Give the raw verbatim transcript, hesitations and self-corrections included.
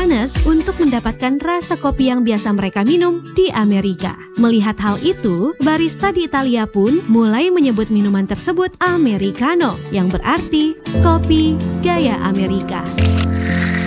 panas untuk mendapatkan rasa kopi yang biasa mereka minum di Amerika. Melihat hal itu, barista di Italia pun mulai menyebut minuman tersebut Americano, yang berarti kopi gaya Amerika.